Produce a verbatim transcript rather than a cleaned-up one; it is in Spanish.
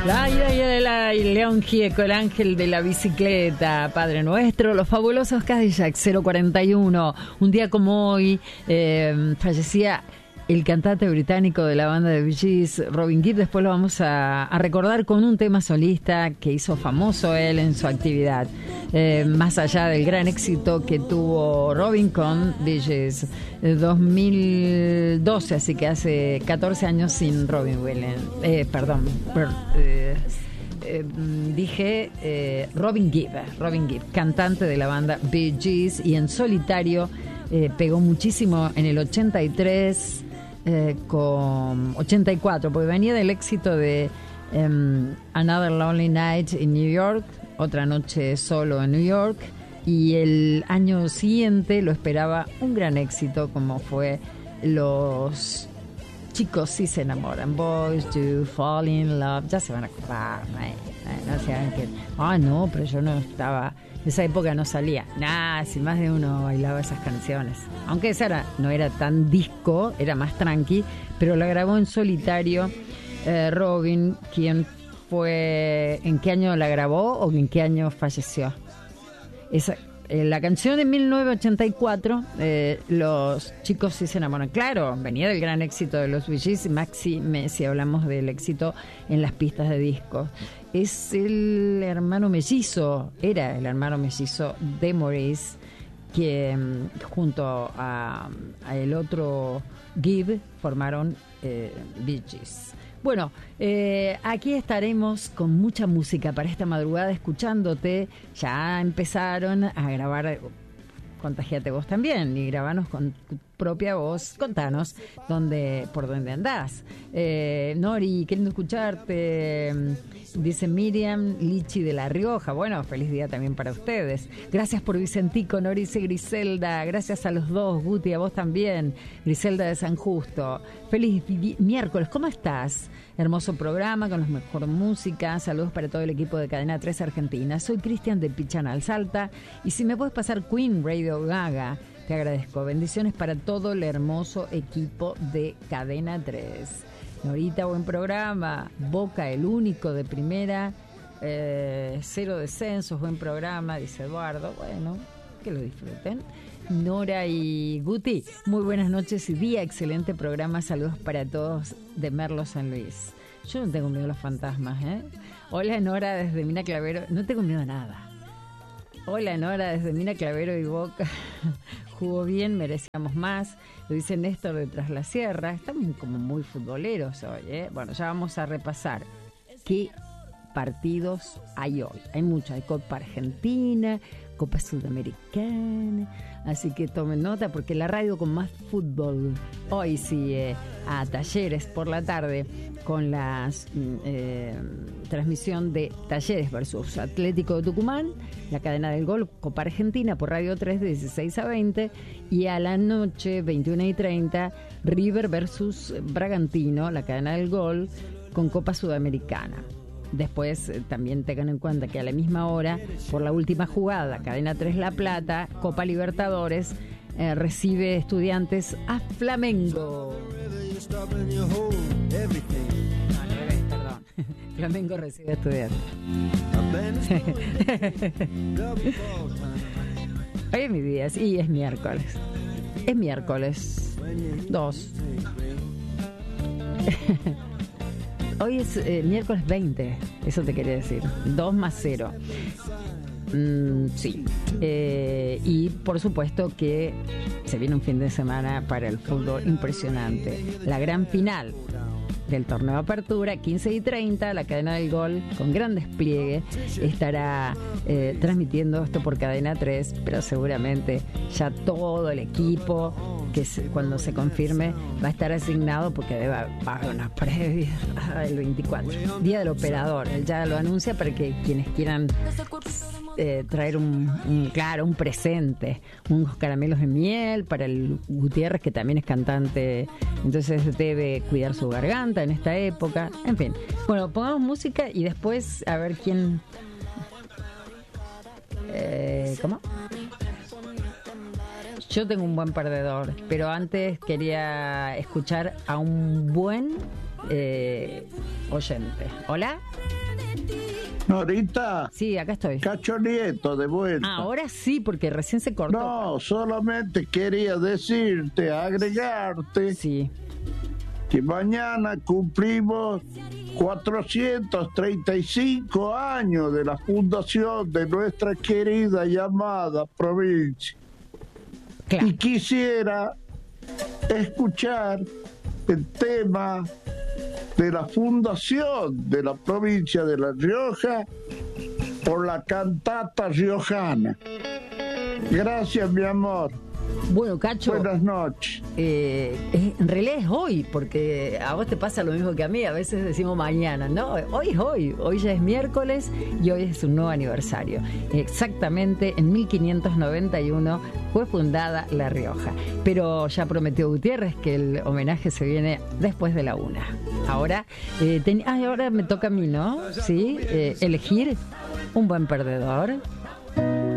Ay, ay, ay, ay, León Gieco, el ángel de la bicicleta, Padre Nuestro, los fabulosos Cadillacs cero cuarenta y uno. Un día como hoy eh, fallecía el cantante británico de la banda de Bee Gees, Robin Gibb. Después lo vamos a, a recordar con un tema solista que hizo famoso él en su actividad. Eh, más allá del gran éxito que tuvo Robin con Bee Gees, eh, dos mil doce, así que hace catorce años sin Robin Williams. Eh, perdón, per, eh, eh, dije eh, Robin Gibb, Robin Gibb, cantante de la banda Bee Gees, y en solitario eh, pegó muchísimo en el ochenta y tres. Eh, con ochenta y cuatro, porque venía del éxito de um, Another Lonely Night in New York, otra noche solo en New York, y el año siguiente lo esperaba un gran éxito como fue Los Chicos Sí Se Enamoran, Boys Do Fall in Love. Ya se van a acordar, no, no, no se hagan que ah no, pero yo no estaba, esa época no salía. Nah, si más de uno bailaba esas canciones. Aunque esa era, no era tan disco, era más tranqui, pero la grabó en solitario eh, Robin, quien fue... ¿En qué año la grabó o en qué año falleció? Esa, eh, la canción de mil novecientos ochenta y cuatro, eh, Los Chicos Sí Se Enamoran. Claro, venía del gran éxito de los Bee Gees, Maxi, si hablamos del éxito en las pistas de discos. Es el hermano mellizo, era el hermano mellizo de Maurice, que junto a, a el otro Gibb formaron eh, Bee Gees. Bueno, eh, aquí estaremos con mucha música para esta madrugada escuchándote. Ya empezaron a grabar, contagiate vos también y grabanos con tu propia voz. Contanos dónde, por dónde andás. Eh, Nori, queriendo escucharte, dice Miriam Lichi de La Rioja. Bueno, feliz día también para ustedes. Gracias por Vicentico, Nori dice Griselda. Gracias a los dos, Guti, a vos también. Griselda de San Justo. Feliz miércoles, ¿cómo estás? Hermoso programa con la mejor música. Saludos para todo el equipo de Cadena tres Argentina. Soy Cristian de Pichanal, Salta. Y si me puedes pasar Queen, Radio Gaga, te agradezco. Bendiciones para todo el hermoso equipo de Cadena tres. Norita, buen programa. Boca, el único de primera. Eh, cero descensos, buen programa, dice Eduardo. Bueno, que lo disfruten. Nora y Guti, muy buenas noches y día, excelente programa, saludos para todos de Merlo San Luis. Yo no tengo miedo a los fantasmas, ¿eh? Hola Nora desde Mina Clavero, no tengo miedo a nada. Hola Nora desde Mina Clavero y Boca, jugó bien, merecíamos más, lo dice Néstor de Tras la Sierra, estamos como muy futboleros hoy, ¿eh? Bueno, ya vamos a repasar qué partidos hay hoy. Hay muchos, hay Copa Argentina, Copa Sudamericana, así que tomen nota porque la radio con más fútbol hoy sigue a Talleres por la tarde con la eh, transmisión de Talleres versus Atlético de Tucumán, la cadena del gol, Copa Argentina por Radio tres de dieciséis a veinte, y a la noche veintiuna y treinta River versus Bragantino, la cadena del gol con Copa Sudamericana. Después eh, también tengan en cuenta que a la misma hora, por la última jugada, Cadena tres La Plata, Copa Libertadores, eh, recibe Estudiantes a Flamengo. No, al revés, perdón. Flamengo recibe a Estudiantes. Hoy es mi día, sí, es miércoles. Es miércoles. Dos. Hoy es eh, miércoles veinte, eso te quería decir. dos más cero. Mm, sí. Eh, y por supuesto que se viene un fin de semana para el fútbol impresionante. La gran final del torneo de apertura, quince y treinta, la cadena del gol con gran despliegue estará eh, transmitiendo esto por Cadena tres, pero seguramente ya todo el equipo que se, cuando se confirme va a estar asignado porque debe haber una previa el veinticuatro, día del operador. Él ya lo anuncia para que quienes quieran eh, traer un, un claro un presente, unos caramelos de miel para el Gutiérrez, que también es cantante, entonces debe cuidar su garganta en esta época. En fin, bueno, pongamos música y después a ver quién eh, ¿cómo? Yo tengo un buen perdedor, pero antes quería escuchar a un buen eh, oyente. ¿Hola? Norita. Sí, acá estoy. Cacho Nieto, de vuelta. Ahora sí, porque recién se cortó. No, solamente quería decirte, agregarte, sí, que mañana cumplimos cuatrocientos treinta y cinco años de la fundación de nuestra querida y amada provincia. Claro. Y quisiera escuchar el tema de la fundación de la provincia de La Rioja por la cantata riojana. Gracias, mi amor. Bueno, Cacho, buenas noches. Eh, en realidad es hoy, porque a vos te pasa lo mismo que a mí, a veces decimos mañana, ¿no? Hoy es hoy, hoy ya es miércoles y hoy es un nuevo aniversario. Exactamente en mil quinientos noventa y uno fue fundada La Rioja, pero ya prometió Gutiérrez que el homenaje se viene después de la una. Ahora, eh, ten... ah, ahora me toca a mí, ¿no? Sí, eh, elegir un buen perdedor.